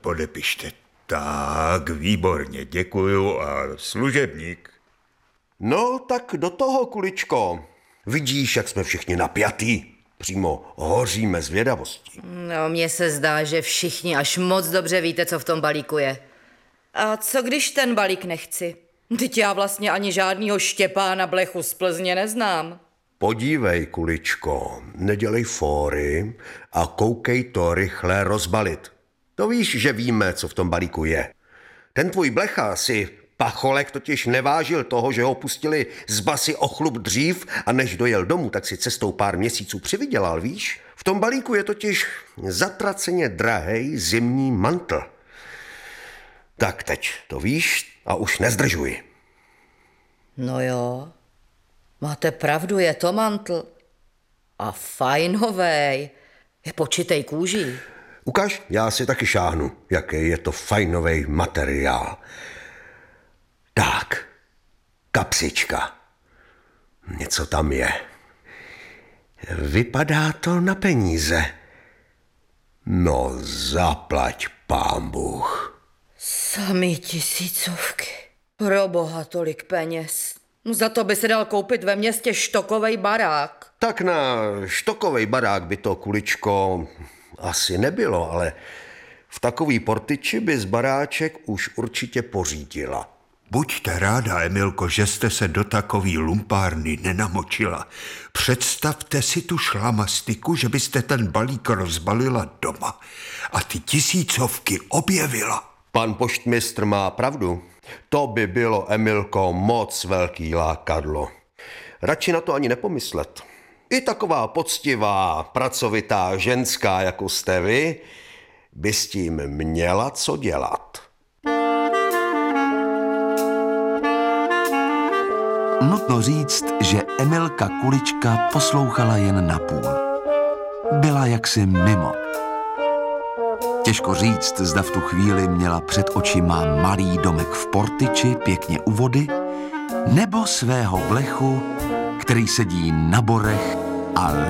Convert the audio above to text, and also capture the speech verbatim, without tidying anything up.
podepište. Tak, výborně, děkuju a služebník. No, tak do toho, Kuličko. Vidíš, jak jsme všichni napjatý. Přímo hoříme zvědavostí. No, mně se zdá, že všichni až moc dobře víte, co v tom balíku je. A co když ten balík nechci? Teď já vlastně ani žádnýho Štěpána Blechu z Plzně neznám. Podívej, Kuličko, nedělej fóry a koukej to rychle rozbalit. To víš, že víme, co v tom balíku je. Ten tvůj Blecha si Pacholek totiž nevážil toho, že ho pustili z basy o chlup dřív a než dojel domů, tak si cestou pár měsíců přivydělal, víš? V tom balíku je totiž zatraceně drahej zimní mantl. Tak teď to víš a už nezdržuj. No jo, máte pravdu, je to mantl. A fajnovej, je počitej kůží. Ukaž, já si taky šáhnu, jaký je to fajnovej materiál. Tak, kapsička. Něco tam je. Vypadá to na peníze. No, zaplať pán Bůh. Samý tisícovky. Pro boha tolik peněz. No za to by se dal koupit ve městě štokovej barák. Tak na štokovej barák by to, Kuličko, asi nebylo, ale v takový portyči by z baráček už určitě pořídila. Buďte ráda, Emilko, že jste se do takový lumpárny nenamočila. Představte si tu šlamastiku, že byste ten balík rozbalila doma a ty tisícovky objevila. Pan poštmistr má pravdu. To by bylo, Emilko, moc velký lákadlo. Radši na to ani nepomyslet. I taková poctivá, pracovitá ženská, jako jste vy, by s tím měla co dělat. Nutno říct, že Emilka Kulička poslouchala jen napůl. Byla jaksi mimo. Těžko říct, zda v tu chvíli měla před očima malý domek v portyči, pěkně u vody, nebo svého Blechu, který sedí na borech a